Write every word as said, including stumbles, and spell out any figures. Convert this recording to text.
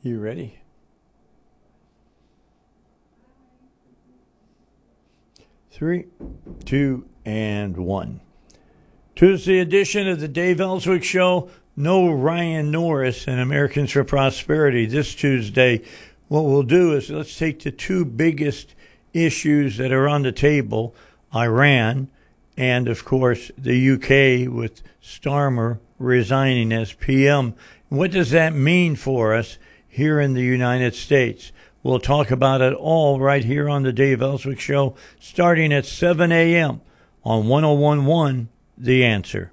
You ready? Three, two, and one. Tuesday edition of the Dave Ellswick Show. No Ryan Norris and Americans for Prosperity this Tuesday. What we'll do is let's take the two biggest issues that are on the table, Iran and, of course, the U K with Starmer resigning as P M. What does that mean for us here in the United States? We'll talk about it all right here on the Dave Ellswick Show, starting at seven a.m. on one oh one point one The Answer.